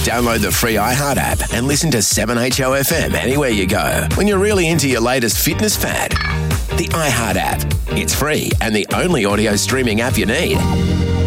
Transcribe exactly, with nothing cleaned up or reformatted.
Download the free iHeart app and listen to seven H O F M anywhere you go when you're really into your latest fitness fad. The iHeart app. It's free and the only audio streaming app you need.